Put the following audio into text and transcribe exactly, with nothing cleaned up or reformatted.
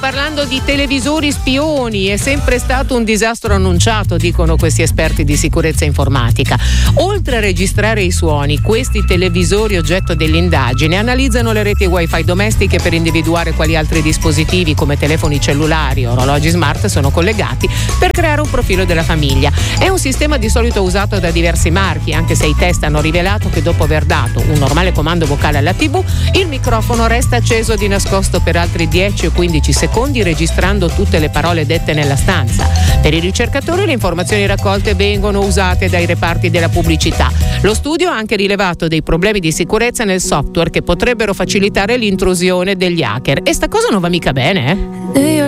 parlando di televisori spioni, è sempre stato un disastro annunciato, dicono questi esperti di sicurezza informatica. Oltre a registrare i suoni, questi televisori oggetto dell'indagine analizzano le reti wifi domestiche per individuare quali altri dispositivi come telefoni cellulari o orologi smart sono collegati per creare un profilo della famiglia. È un sistema di solito usato da diversi marchi, anche se i test hanno rivelato che dopo aver dato un normale comando vocale alla tivù, il microfono resta acceso di nascosto per altri dieci o quindici secondi, registrando tutte le parole dette nella stanza. Per i ricercatori le informazioni raccolte vengono usate dai reparti della pubblicità. Lo studio ha anche rilevato dei problemi di sicurezza nel software che potrebbero facilitare l'intrusione degli hacker. E sta cosa non va mica bene, eh?